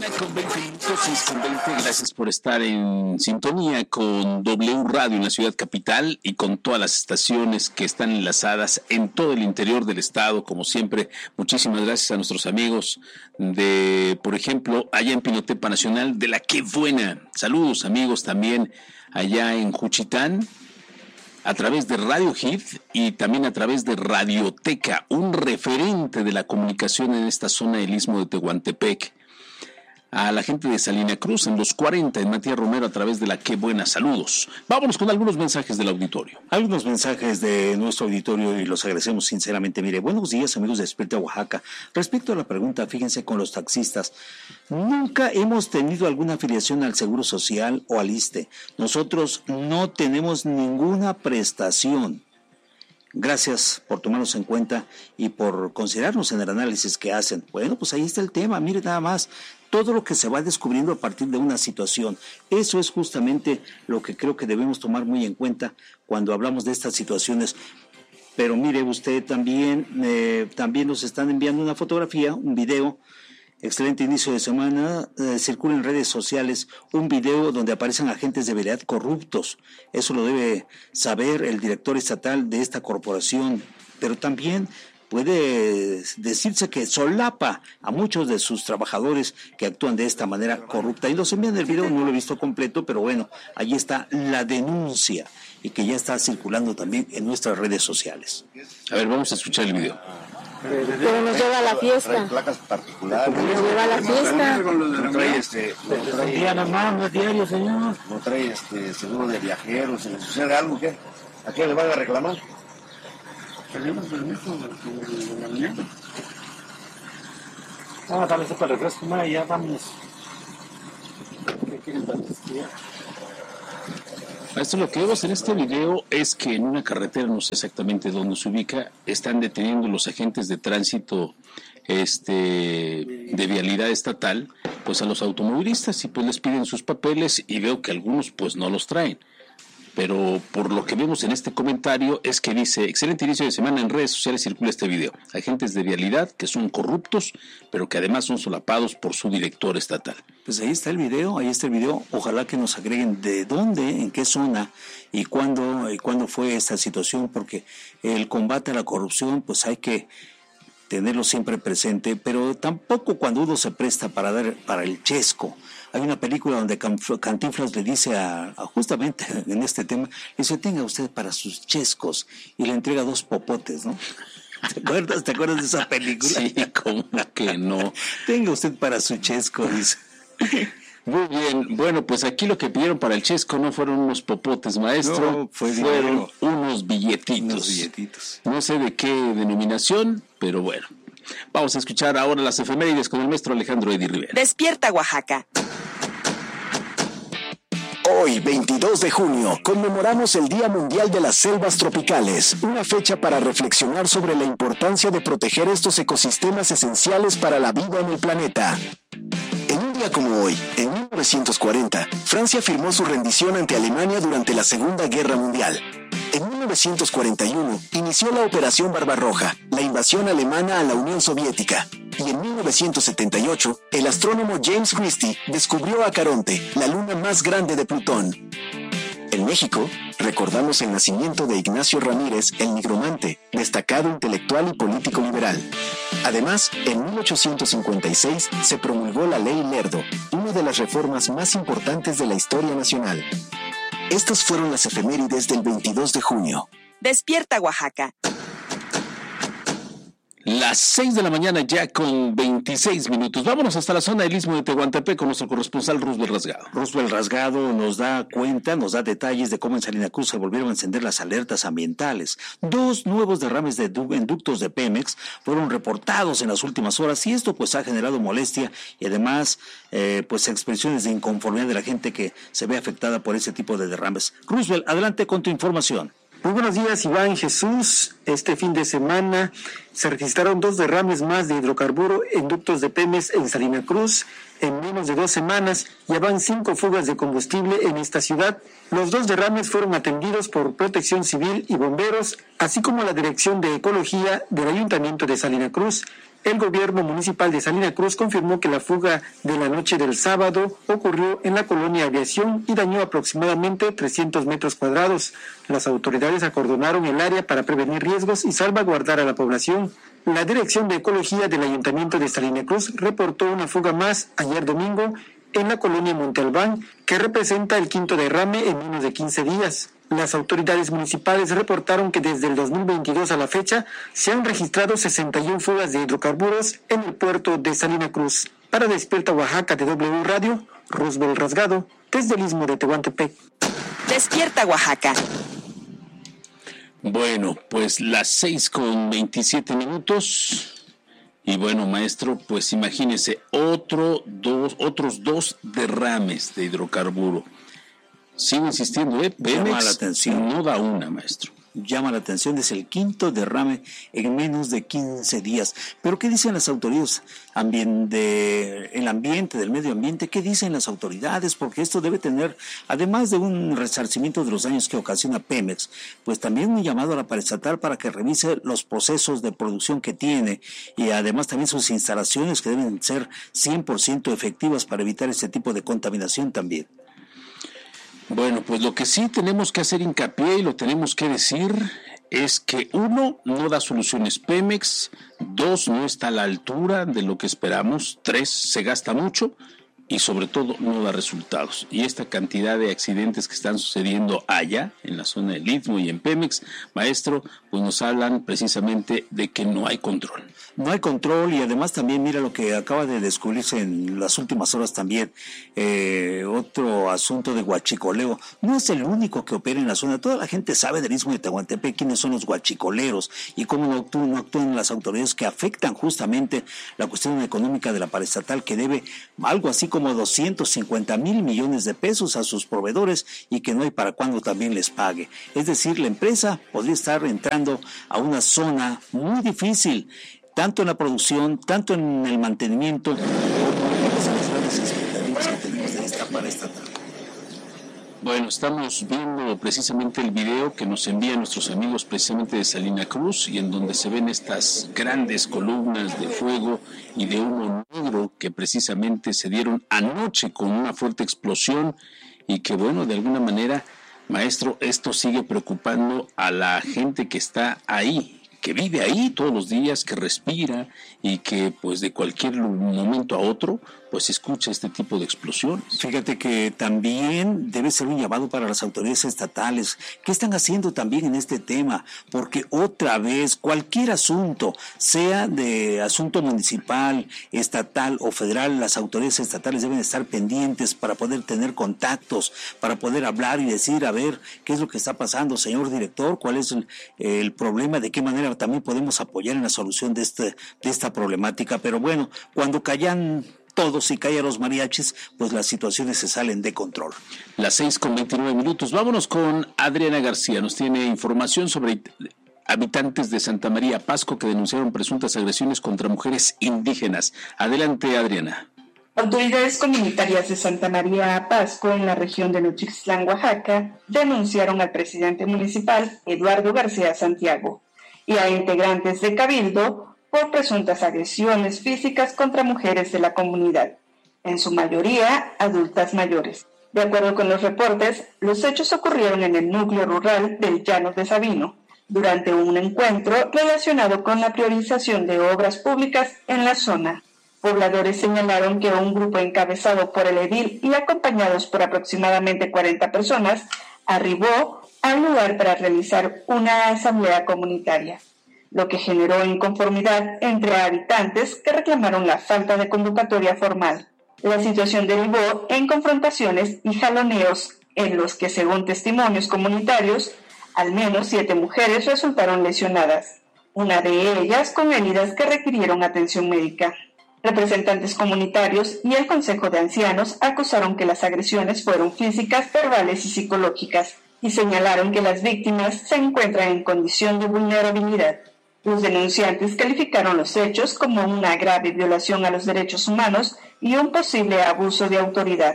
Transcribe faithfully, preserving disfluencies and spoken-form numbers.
Con veinte minutos, seis con veinte, gracias por estar en sintonía con W Radio en la ciudad capital y con todas las estaciones que están enlazadas en todo el interior del estado. Como siempre, muchísimas gracias a nuestros amigos de, por ejemplo, allá en Pinotepa Nacional de la Qué Buena. Saludos, amigos, también allá en Juchitán, a través de Radio Hit y también a través de Radioteca, un referente de la comunicación en esta zona del Istmo de Tehuantepec. A la gente de Salina Cruz en los cuarenta, en Matías Romero, a través de la Qué Buena. Saludos. Vámonos con algunos mensajes del auditorio. Algunos mensajes de nuestro auditorio y los agradecemos sinceramente. Mire, buenos días, amigos de Despierta Oaxaca. Respecto a la pregunta, fíjense con los taxistas. Nunca hemos tenido alguna afiliación al Seguro Social o al ISSSTE. Nosotros no tenemos ninguna prestación. Gracias por tomarnos en cuenta y por considerarnos en el análisis que hacen. Bueno, pues ahí está el tema. Mire nada más. Todo lo que se va descubriendo a partir de una situación. Eso es justamente lo que creo que debemos tomar muy en cuenta cuando hablamos de estas situaciones. Pero mire usted, también, eh, también nos están enviando una fotografía, un video. Excelente inicio de semana. Eh, circula en redes sociales un video donde aparecen agentes de veredad corruptos. Eso lo debe saber el director estatal de esta corporación. Pero también puede decirse que solapa a muchos de sus trabajadores que actúan de esta manera corrupta. Y los envían el video, no lo he visto completo, pero bueno, ahí está la denuncia y que ya está circulando también en nuestras redes sociales. A ver, vamos a escuchar el video. Pero nos lleva a la fiesta. Trae placas particulares. Nos lleva a la fiesta. No trae este. No trae, Día normal, no es diario, señor. no trae este seguro de viajeros. Si le sucede algo, ¿qué? ¿A quién le van a reclamar? Tenemos permiso de la mañana. Ah, dale eso para el refresco, ma, y ya vamos. ¿Qué quieren tantos días? Esto lo que vemos en este video es que en una carretera, no sé exactamente dónde se ubica, están deteniendo los agentes de tránsito este, de vialidad estatal, pues a los automovilistas y pues les piden sus papeles y veo que algunos pues no los traen. Pero por lo que vemos en este comentario es que dice, excelente inicio de semana, en redes sociales circula este video. Agentes de vialidad que son corruptos, pero que además son solapados por su director estatal. Pues ahí está el video, ahí está el video. Ojalá que nos agreguen de dónde, en qué zona y cuándo, y cuándo fue esta situación, porque el combate a la corrupción, pues hay que tenerlo siempre presente, pero tampoco cuando uno se presta para dar para el chesco. Hay una película donde Cantinflas le dice a, a justamente en este tema, le dice, tenga usted para sus chescos, y le entrega dos popotes, ¿no? ¿Te acuerdas? ¿Te acuerdas de esa película? Sí, ¿cómo que no? Tenga usted para su chesco, dice. Muy bien, bueno, pues aquí lo que pidieron para el chesco no fueron unos popotes, maestro, no, fue fueron unos billetitos. Unos billetitos. No sé de qué denominación, pero bueno. Vamos a escuchar ahora las efemérides con el maestro Alejandro Edi Rivera. Despierta Oaxaca. Hoy, veintidós de junio, conmemoramos el Día Mundial de las Selvas Tropicales, una fecha para reflexionar sobre la importancia de proteger estos ecosistemas esenciales para la vida en el planeta. En un día como hoy, en mil novecientos cuarenta, Francia firmó su rendición ante Alemania durante la Segunda Guerra Mundial. En mil novecientos cuarenta y uno, inició la Operación Barbarroja, la invasión alemana a la Unión Soviética. Y en mil novecientos setenta y ocho, el astrónomo James Christie descubrió a Caronte, la luna más grande de Plutón. En México, recordamos el nacimiento de Ignacio Ramírez, el nigromante, destacado intelectual y político liberal. Además, en mil ochocientos cincuenta y seis se promulgó la Ley Lerdo, una de las reformas más importantes de la historia nacional. Estas fueron las efemérides del veintidós de junio. Despierta Oaxaca. Las seis de la mañana ya con veintiséis minutos. Vámonos hasta la zona del Istmo de Tehuantepec con nuestro corresponsal Roosevelt Rasgado. Roosevelt Rasgado nos da cuenta, nos da detalles de cómo en Salina Cruz se volvieron a encender las alertas ambientales. Dos nuevos derrames de du- en ductos de Pemex fueron reportados en las últimas horas y esto pues ha generado molestia y además eh, pues expresiones de inconformidad de la gente que se ve afectada por ese tipo de derrames. Roosevelt, adelante con tu información. Muy buenos días, Iván Jesús. Este fin de semana se registraron dos derrames más de hidrocarburo en ductos de Pemex en Salina Cruz. En menos de dos semanas ya van cinco fugas de combustible en esta ciudad. Los dos derrames fueron atendidos por Protección Civil y bomberos, así como la Dirección de Ecología del Ayuntamiento de Salina Cruz. El gobierno municipal de Salina Cruz confirmó que la fuga de la noche del sábado ocurrió en la colonia Aviación y dañó aproximadamente trescientos metros cuadrados. Las autoridades acordonaron el área para prevenir riesgos y salvaguardar a la población. La Dirección de Ecología del Ayuntamiento de Salina Cruz reportó una fuga más ayer domingo en la colonia Monte Albán, que representa el quinto derrame en menos de quince días. Las autoridades municipales reportaron que desde el dos mil veintidós a la fecha se han registrado sesenta y una fugas de hidrocarburos en el puerto de Salina Cruz. Para Despierta Oaxaca de W Radio, Roosevelt Rasgado, desde el Istmo de Tehuantepec. Despierta Oaxaca. Bueno, pues las seis con veintisiete minutos. Y bueno, maestro, pues imagínese otro, dos, otros dos derrames de hidrocarburo. Sigo insistiendo, ¿eh? Pemex llama la atención. No da una, maestro. Llama la atención, es el quinto derrame en menos de quince días. Pero ¿qué dicen las autoridades? Ambiente, el ambiente, del medio ambiente, ¿qué dicen las autoridades? Porque esto debe tener, además de un resarcimiento de los daños que ocasiona Pemex, pues también un llamado a la paraestatal para que revise los procesos de producción que tiene y además también sus instalaciones que deben ser cien por ciento efectivas para evitar este tipo de contaminación también. Bueno, pues lo que sí tenemos que hacer hincapié y lo tenemos que decir es que uno, no da soluciones Pemex, dos, no está a la altura de lo que esperamos, tres, se gasta mucho y sobre todo no da resultados. Y esta cantidad de accidentes que están sucediendo allá, en la zona del Istmo y en Pemex, maestro, pues nos hablan precisamente de que no hay control. No hay control y además también mira lo que acaba de descubrirse en las últimas horas también, eh, otro asunto de huachicoleo. No es el único que opera en la zona, toda la gente sabe del Istmo de Tehuantepec quiénes son los huachicoleros y cómo no actúan, no actúan las autoridades que afectan justamente la cuestión económica de la paraestatal, que debe algo así como doscientos cincuenta mil millones de pesos a sus proveedores y que no hay para cuándo también les pague. Es decir, la empresa podría estar entrando a una zona muy difícil, tanto en la producción, tanto en el mantenimiento, como en las grandes expectativas que tenemos de esta paraestatal. Bueno, estamos viendo precisamente el video que nos envían nuestros amigos precisamente de Salina Cruz y en donde se ven estas grandes columnas de fuego y de humo negro que precisamente se dieron anoche con una fuerte explosión y que bueno, de alguna manera, maestro, esto sigue preocupando a la gente que está ahí, que vive ahí todos los días, que respira y que pues de cualquier momento a otro pues escucha este tipo de explosiones. Fíjate que también debe ser un llamado para las autoridades estatales. ¿Qué están haciendo también en este tema? Porque otra vez, cualquier asunto, sea de asunto municipal, estatal o federal, las autoridades estatales deben estar pendientes para poder tener contactos, para poder hablar y decir, a ver, ¿qué es lo que está pasando, señor director? ¿Cuál es el, el problema? ¿De qué manera también podemos apoyar en la solución de, este, de esta problemática? Pero bueno, cuando callan todos y callan los mariachis, pues las situaciones se salen de control. Las seis con veintinueve minutos. Vámonos con Adriana García. Nos tiene información sobre habitantes de Santa María Pasco que denunciaron presuntas agresiones contra mujeres indígenas. Adelante, Adriana. Autoridades comunitarias de Santa María Pasco, en la región de Nochixtlán, Oaxaca, denunciaron al presidente municipal, Eduardo García Santiago, y a integrantes de Cabildo por presuntas agresiones físicas contra mujeres de la comunidad, en su mayoría adultas mayores. De acuerdo con los reportes, los hechos ocurrieron en el núcleo rural del Llano de Sabino, durante un encuentro relacionado con la priorización de obras públicas en la zona. Pobladores señalaron que un grupo encabezado por el edil y acompañados por aproximadamente cuarenta personas arribó al lugar para realizar una asamblea comunitaria, lo que generó inconformidad entre habitantes que reclamaron la falta de convocatoria formal. La situación derivó en confrontaciones y jaloneos en los que, según testimonios comunitarios, al menos siete mujeres resultaron lesionadas, una de ellas con heridas que requirieron atención médica. Representantes comunitarios y el Consejo de Ancianos acusaron que las agresiones fueron físicas, verbales y psicológicas, y señalaron que las víctimas se encuentran en condición de vulnerabilidad. Los denunciantes calificaron los hechos como una grave violación a los derechos humanos y un posible abuso de autoridad.